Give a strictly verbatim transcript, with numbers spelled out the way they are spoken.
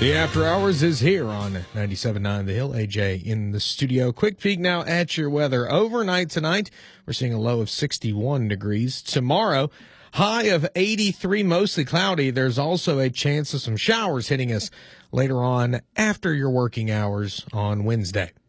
The After Hours is here on ninety-seven point nine The Hill. A J in the studio. Quick peek now at your weather. Overnight tonight, we're seeing a low of sixty-one degrees. Tomorrow, high of eighty-three, mostly cloudy. There's also a chance of some showers hitting us later on after your working hours on Wednesday.